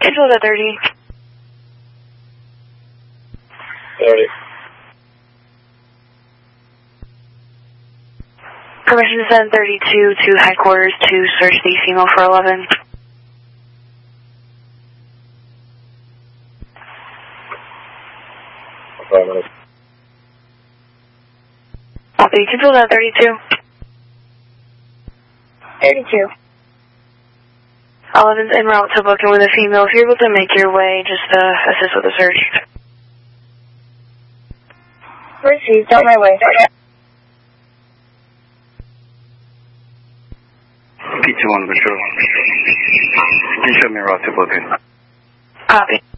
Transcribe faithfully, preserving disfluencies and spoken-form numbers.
Cancel the thirty. thirty. Permission to send thirty-two to headquarters to search the female for eleven. Affirmative. Copy. Cancel that thirty-two. thirty-two. eleven's en route to booking with a female. If you're able to make your way, just uh, assist with the search. Received. On my way. P two one Patrol. Can you show me route to booking? Copy.